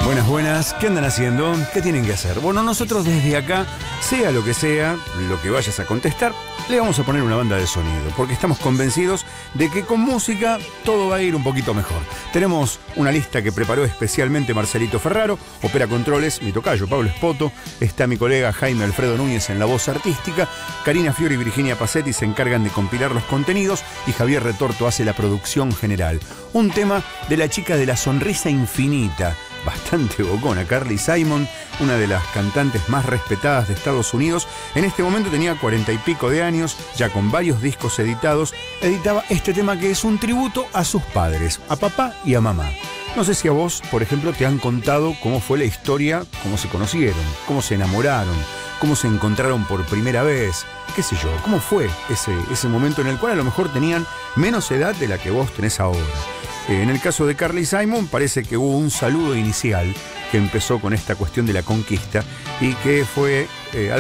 Buenas, buenas. ¿Qué andan haciendo? ¿Qué tienen que hacer? Bueno, nosotros desde acá, sea lo que vayas a contestar, le vamos a poner una banda de sonido, porque estamos convencidos de que con música todo va a ir un poquito mejor. Tenemos una lista que preparó especialmente Marcelito Ferraro, opera controles, mi tocayo Pablo Espoto, está mi colega Jaime Alfredo Núñez en la voz artística, Karina Fiori y Virginia Pacetti se encargan de compilar los contenidos y Javier Retorto hace la producción general. Un tema de la chica de la sonrisa infinita, bastante bocona, Carly Simon, una de las cantantes más respetadas de Estados Unidos. En este momento tenía 40 y pico de años, ya con varios discos editados, editaba este tema que es un tributo a sus padres, a papá y a mamá. No sé si a vos, por ejemplo, te han contado cómo fue la historia, cómo se conocieron, cómo se enamoraron, cómo se encontraron por primera vez, qué sé yo, cómo fue ese momento en el cual a lo mejor tenían menos edad de la que vos tenés ahora. En el caso de Carly Simon parece que hubo un saludo inicial que empezó con esta cuestión de la conquista y que fue